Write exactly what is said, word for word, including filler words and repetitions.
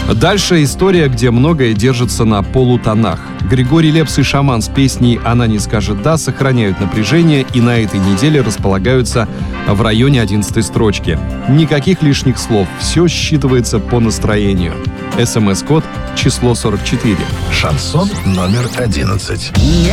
Дальше история, где многое держится на полутонах. Григорий Лепс и «Шаман» с песней «Она не скажет да» сохраняют напряжение и на этой неделе располагаются в районе одиннадцатой строчки. Никаких лишних слов, все считывается по настроению. СМС-код число сорок четыре. Шансон номер одиннадцать.